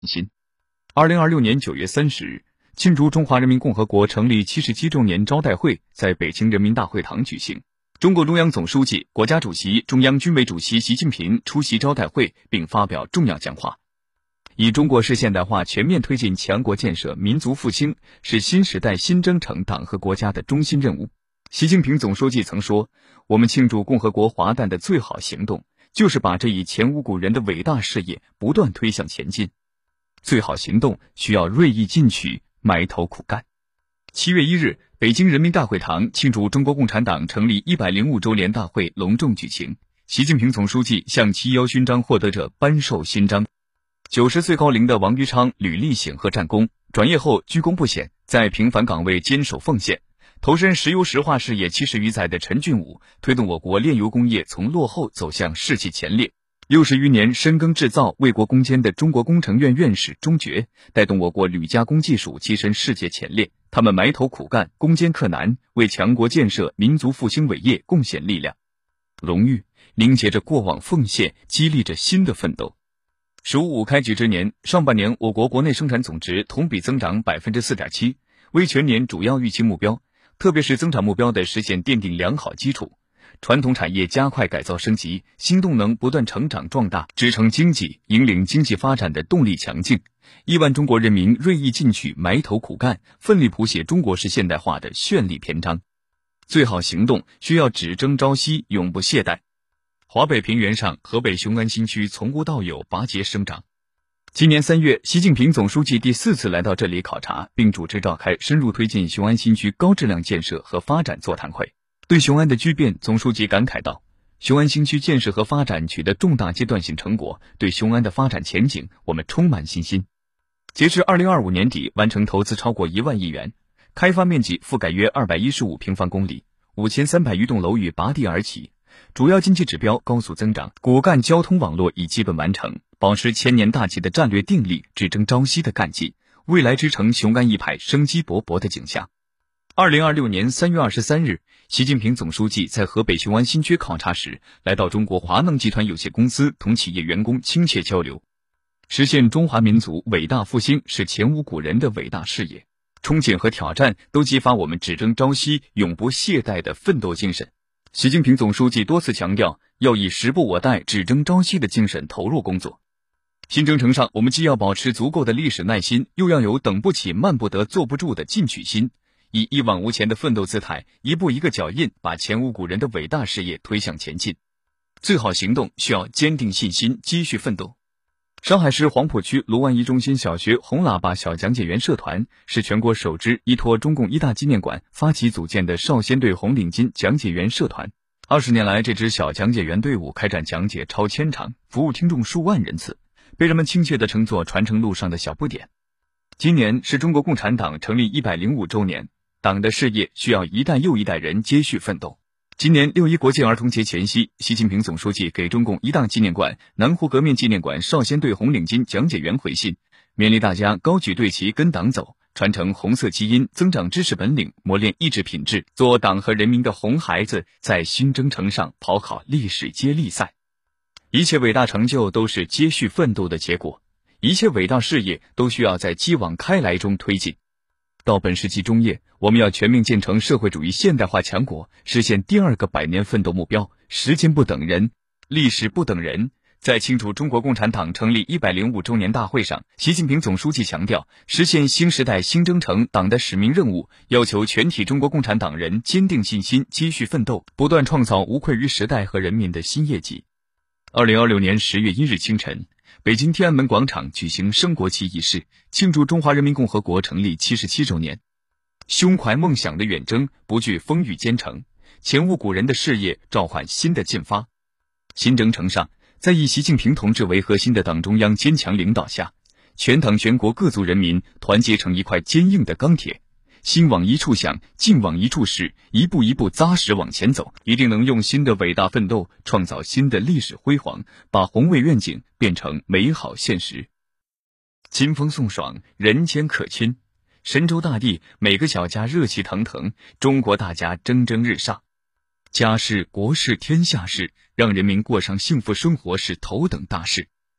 心。2026年9月30日，庆祝中华人民共和国成立77周年招待会在北京人民大会堂举行。中共中央总书记、国家主席、中央军委主席习近平出席招待会并发表重要讲话。以中国式现代化全面推进强国建设、民族复兴是新时代新征程党和国家的中心任务。习近平总书记曾说，我们庆祝共和国华诞的最好行动，就是把这一前无古人的伟大事业不断推向前进。最好行动需要锐意进取，埋头苦干。7月1日，北京人民大会堂庆祝中国共产党成立105周年大会隆重举行。习近平总书记向7·1勋章获得者颁授勋章。90岁高龄的王于昌履历显赫战功，转业后居功不显，在平凡岗位坚守奉献。投身石油石化事业70余载的陈俊武，推动我国炼油工业从落后走向世纪前列。60余年深耕制造、为国攻坚的中国工程院院士钟爵，带动我国铝加工技术跻身世界前列。他们埋头苦干，攻坚克难，为强国建设、民族复兴伟业贡献力量。荣誉凝结着过往奉献，激励着新的奋斗。“十五五”开局之年，上半年我国国内生产总值同比增长 4.7%， 为全年主要预期目标，特别是增长目标的实现奠定良好基础。传统产业加快改造升级，新动能不断成长壮大，支撑经济，引领经济发展的动力强劲。亿万中国人民锐意进取，埋头苦干，奋力谱写中国式现代化的绚丽篇章。最好行动需要只争朝夕，永不懈怠。华北平原上，河北雄安新区从无到有，拔节生长。今年3月，习近平总书记第4次来到这里考察，并主持召开深入推进雄安新区高质量建设和发展座谈会。对雄安的巨变，总书记感慨道，雄安新区建设和发展取得重大阶段性成果，对雄安的发展前景我们充满信心。截至2025年底，完成投资超过1万亿元，开发面积覆盖约215平方公里，5300余栋楼宇拔地而起，主要经济指标高速增长，骨干交通网络已基本完成，保持千年大计的战略定力，只争朝夕的干劲，未来之城雄安一派生机勃勃的景象。2026年3月23日，习近平总书记在河北雄安新区考察时，来到中国华能集团有限公司，同企业员工亲切交流。实现中华民族伟大复兴是前无古人的伟大事业，憧憬和挑战都激发我们只争朝夕、永不懈怠的奋斗精神。习近平总书记多次强调，要以时不我待、只争朝夕的精神投入工作。新征程上，我们既要保持足够的历史耐心，又要有等不起、慢不得、坐不住的进取心，以一往无前的奋斗姿态，一步一个脚印，把前无古人的伟大事业推向前进。最好行动需要坚定信心，继续奋斗。上海市黄浦区卢湾一中心小学红喇叭小讲解员社团是全国首支依托中共一大纪念馆发起组建的少先队红领巾讲解员社团。20年来，这支小讲解员队伍开展讲解超1000场，服务听众数万人次，被人们亲切地称作传承路上的小不点。今年是中国共产党成立105周年，党的事业需要一代又一代人接续奋斗。今年6·1国际儿童节前夕，习近平总书记给中共一大纪念馆、南湖革命纪念馆少先队红领巾讲解员回信，勉励大家高举队旗跟党走，传承红色基因，增长知识本领，磨练意志品质，做党和人民的红孩子，在新征程上跑好历史接力赛。一切伟大成就都是接续奋斗的结果，一切伟大事业都需要在继往开来中推进。到本世纪中叶，我们要全面建成社会主义现代化强国，实现第2个100年奋斗目标。时间不等人，历史不等人。在庆祝中国共产党成立105周年大会上，习近平总书记强调，实现新时代新征程党的使命任务，要求全体中国共产党人坚定信心，继续奋斗，不断创造无愧于时代和人民的新业绩。2026年10月1日清晨，北京天安门广场举行升国旗仪式，庆祝中华人民共和国成立77周年。胸怀梦想的远征，不惧风雨兼程，前无古人的事业召唤新的进发。新征程上，在以习近平同志为核心的党中央坚强领导下，全党全国各族人民团结成一块坚硬的钢铁，心往一处想，劲往一处使，一步一步扎实往前走，一定能用新的伟大奋斗创造新的历史辉煌，把宏伟愿景变成美好现实。清风送爽，人间可亲。神州大地，每个小家热气腾腾，中国大家蒸蒸日上。家事、国事、天下事，让人民过上幸福生活是头等大事。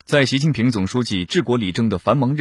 在习近平总书记治国理政的繁忙